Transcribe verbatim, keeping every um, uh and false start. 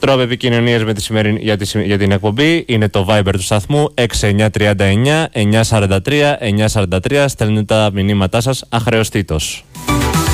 Τρόπο επικοινωνίας με τη σημερινή, για, τη, για την εκπομπή είναι το Viber του σταθμού έξι εννιά τρία εννιά εννιά τέσσερα τρία εννιά τέσσερα τρία. Στέλνετε τα μηνύματά σας αχρεωστήτως.